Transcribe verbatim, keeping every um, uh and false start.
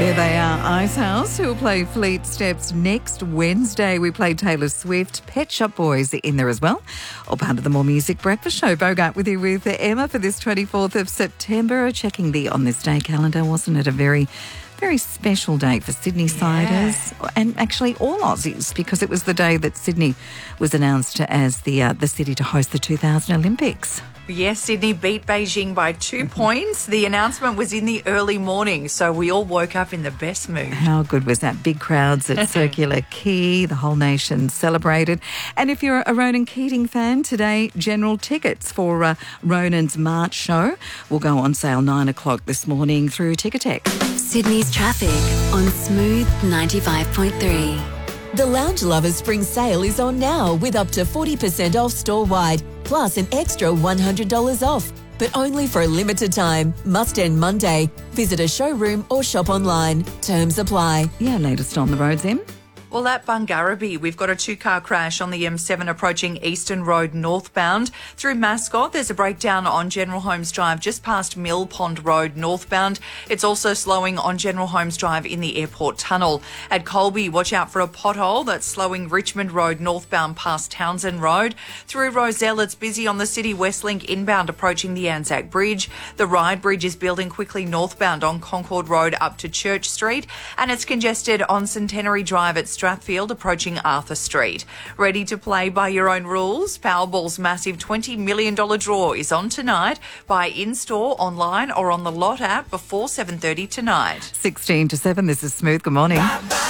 There they are, Icehouse, who will play Fleet Steps next Wednesday. We play Taylor Swift, Pet Shop Boys in there as well. All part of the More Music Breakfast Show. Bogart with you with Emma for this twenty-fourth of September. Checking the On This Day calendar, wasn't it a very... very special day for Sydney siders yeah. and actually all Aussies, because it was the day that Sydney was announced as the uh, the city to host the two thousand Olympics. Yes, Sydney beat Beijing by two points. The announcement was in the early morning, so we all woke up in the best mood. How good was that? Big crowds at Circular Quay. The whole nation celebrated. And if you're a Ronan Keating fan, today general tickets for uh, Ronan's March show will go on sale nine o'clock this morning through Ticketek. Sydney's traffic on Smooth ninety-five point three. The Lounge Lovers Spring Sale is on now with up to forty percent off store-wide, plus an extra one hundred dollars off. But only for a limited time. Must end Monday. Visit a showroom or shop online. Terms apply. Yeah, latest on the roads, Em. Well, at Bungarraby, we've got a two-car crash on the M seven approaching Eastern Road northbound. Through Mascot, there's a breakdown on General Holmes Drive just past Mill Pond Road northbound. It's also slowing on General Holmes Drive in the Airport Tunnel. At Colby, watch out for a pothole that's slowing Richmond Road northbound past Townsend Road. Through Roselle, it's busy on the City Westlink inbound approaching the Anzac Bridge. The Ryde Bridge is building quickly northbound on Concord Road up to Church Street. And it's congested on Centenary Drive at Strathfield approaching Arthur Street. Ready to play by your own rules? Powerball's massive twenty million dollars draw is on tonight. Buy in-store, online or on the Lot app before seven thirty tonight. sixteen to seven, this is Smooth. Good morning. Bye-bye.